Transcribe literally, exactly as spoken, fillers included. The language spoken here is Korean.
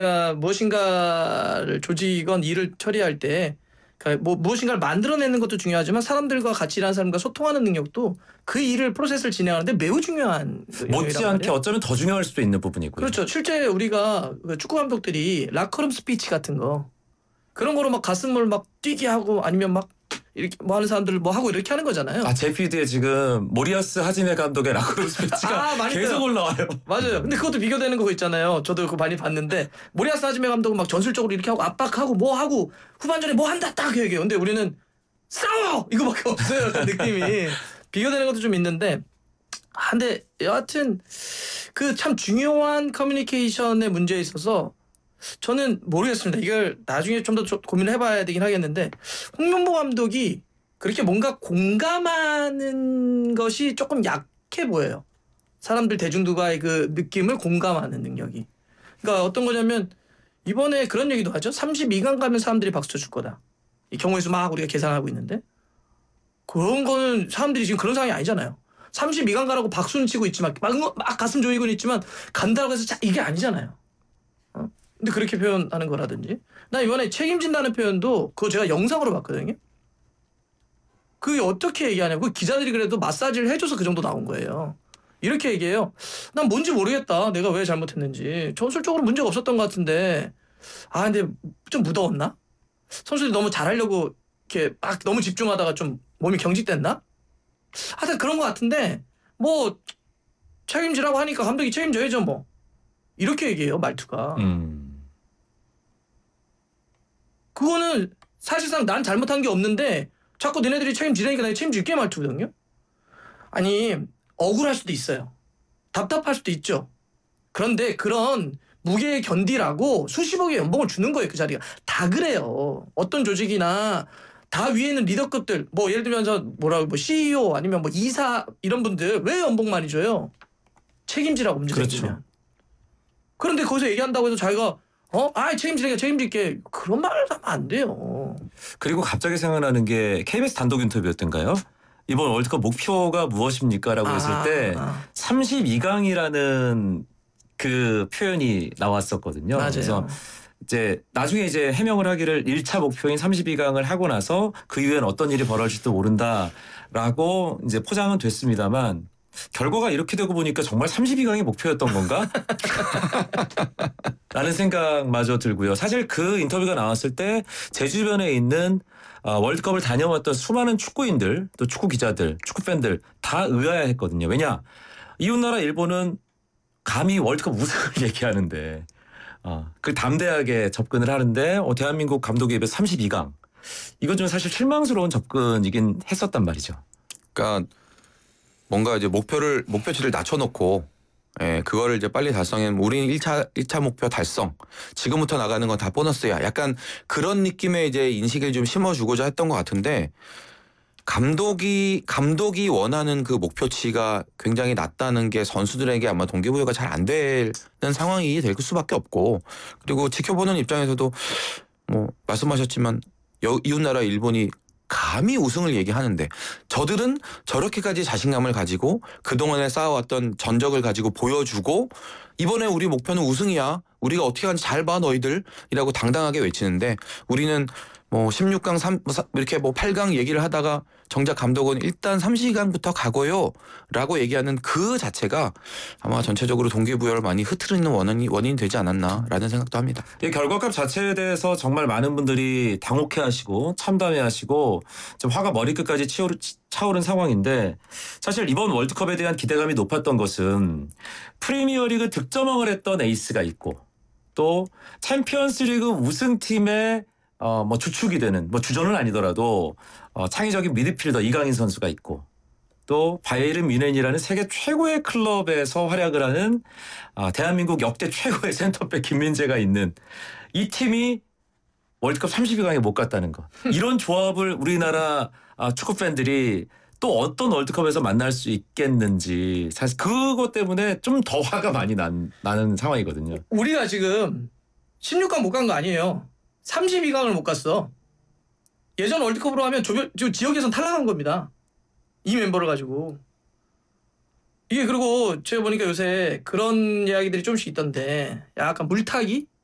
무엇인가를 조직건 일을 처리할 때 그러니까 뭐 무엇인가를 만들어내는 것도 중요하지만 사람들과 같이 일하는 사람과 소통하는 능력도 그 일을 프로세스를 진행하는데 매우 중요한 못지않게 어쩌면 더 중요할 수도 있는 부분이고요. 그렇죠. 실제 우리가 축구 감독들이 라커룸 스피치 같은 거 그런 거로 막 가슴을 막 뛰게 하고 아니면 막 이렇게 뭐 하는 사람들 뭐 하고 이렇게 하는 거잖아요. 아, 제 피드에 지금 모리아스 하지메 감독의 라커룸 스피치가 아, 계속 떠요. 올라와요. 맞아요. 근데 그것도 비교되는 거 있잖아요. 저도 그거 많이 봤는데 모리아스 하지메 감독은 막 전술적으로 이렇게 하고 압박하고 뭐 하고 후반전에 뭐 한다 딱 얘기해요. 근데 우리는 싸워 이거밖에 없어요. 약간 느낌이 비교되는 것도 좀 있는데 아, 근데 여하튼 그 참 중요한 커뮤니케이션의 문제에 있어서 저는 모르겠습니다. 이걸 나중에 좀 더 고민을 해봐야 되긴 하겠는데 홍명보 감독이 그렇게 뭔가 공감하는 것이 조금 약해 보여요. 사람들 대중들과의 그 느낌을 공감하는 능력이. 그러니까 어떤 거냐면 이번에 그런 얘기도 하죠. 삼십이 강 가면 사람들이 박수 쳐줄 거다. 이 경우의 수 막 우리가 계산하고 있는데 그런 거는 사람들이 지금 그런 상황이 아니잖아요. 삼십이 강 가라고 박수는 치고 있지만 막, 막 가슴 조이고는 있지만 간다고 해서 자, 이게 아니잖아요. 어? 근데 그렇게 표현하는 거라든지 나 이번에 책임진다는 표현도 그거 제가 영상으로 봤거든요. 그게 어떻게 얘기하냐고 그 기자들이 그래도 마사지를 해줘서 그 정도 나온 거예요. 이렇게 얘기해요. 난 뭔지 모르겠다. 내가 왜 잘못했는지. 전술적으로 문제가 없었던 것 같은데 아 근데 좀 무더웠나? 선수들이 너무 잘하려고 이렇게 막 너무 집중하다가 좀 몸이 경직됐나? 하여튼 그런 것 같은데 뭐 책임지라고 하니까 감독이 책임져야죠 뭐. 이렇게 얘기해요 말투가. 음. 그거는 사실상 난 잘못한 게 없는데 자꾸 너네들이 책임지라니까 내가 책임질게 말투거든요. 아니 억울할 수도 있어요. 답답할 수도 있죠. 그런데 그런 무게에 견디라고 수십억의 연봉을 주는 거예요. 그 자리가. 다 그래요. 어떤 조직이나 다 위에 있는 리더급들 뭐 예를 들면서 뭐라고 뭐 씨이오 아니면 뭐 이사 이런 분들 왜 연봉 많이 줘요? 책임지라고 문제 생기면. 그렇죠. 그런데 거기서 얘기한다고 해서 자기가 어? 아 책임지니까 책임질게. 그런 말을 하면 안 돼요. 그리고 갑자기 생각나는 게 케이비에스 단독 인터뷰였던가요? 이번 월드컵 목표가 무엇입니까? 라고 했을 아, 때 아. 삼십이 강이라는 그 표현이 나왔었거든요. 맞아요. 그래서 이제 나중에 이제 해명을 하기를 일 차 목표인 삼십이 강을 하고 나서 그 이후엔 어떤 일이 벌어질지도 모른다라고 이제 포장은 됐습니다만 결과가 이렇게 되고 보니까 정말 삼십이 강이 목표였던 건가? 라는 생각마저 들고요. 사실 그 인터뷰가 나왔을 때 제 주변에 있는 월드컵을 다녀왔던 수많은 축구인들 또 축구 기자들 축구 팬들 다 의아해했거든요. 왜냐 이웃나라 일본은 감히 월드컵 우승을 얘기하는데 어, 그 담대하게 접근을 하는데 어, 대한민국 감독의 입에 삼십이 강 이건 좀 사실 실망스러운 접근이긴 했었단 말이죠. 그러니까 뭔가 이제 목표를 목표치를 낮춰놓고 예, 그거를 이제 빨리 달성하면 우리는 일 차 일 차 목표 달성. 지금부터 나가는 건 다 보너스야. 약간 그런 느낌의 이제 인식을 좀 심어주고자 했던 것 같은데 감독이 감독이 원하는 그 목표치가 굉장히 낮다는 게 선수들에게 아마 동기부여가 잘 안 되는 상황이 될 수밖에 없고 그리고 지켜보는 입장에서도 뭐 말씀하셨지만 여, 이웃나라 일본이 감히 우승을 얘기하는데 저들은 저렇게까지 자신감을 가지고 그동안에 쌓아왔던 전적을 가지고 보여주고 이번에 우리 목표는 우승이야. 우리가 어떻게 하는지 잘 봐 너희들 이라고 당당하게 외치는데 우리는 뭐 십육 강 삼, 이렇게 뭐 팔 강 얘기를 하다가 정작 감독은 일단 삼십이 강부터 가고요 라고 얘기하는 그 자체가 아마 전체적으로 동기부여를 많이 흐트리는 원인이, 원인이 되지 않았나라는 생각도 합니다. 이 결과값 자체에 대해서 정말 많은 분들이 당혹해하시고 참담해하시고 좀 화가 머리끝까지 치오르, 차오른 상황인데 사실 이번 월드컵에 대한 기대감이 높았던 것은 프리미어리그 득점왕을 했던 에이스가 있고 또 챔피언스리그 우승팀의 어, 뭐 주축이 되는 뭐 주전은 아니더라도 어, 창의적인 미드필더 이강인 선수가 있고 또 바이에른 뮌헨이라는 세계 최고의 클럽에서 활약을 하는 어, 대한민국 역대 최고의 센터백 김민재가 있는 이 팀이 월드컵 삼십이 강에 못 갔다는 거. 이런 조합을 우리나라 아, 축구 팬들이 또 어떤 월드컵에서 만날 수 있겠는지 사실 그것 때문에 좀 더 화가 많이 난, 나는 상황이거든요. 우리가 지금 십육 강 못 간 거 아니에요. 삼십이 강을 못 갔어. 예전 월드컵으로 하면 조별, 지역에선 탈락한 겁니다. 이 멤버를 가지고. 이게 그리고 제가 보니까 요새 그런 이야기들이 좀씩 있던데 약간 물타기?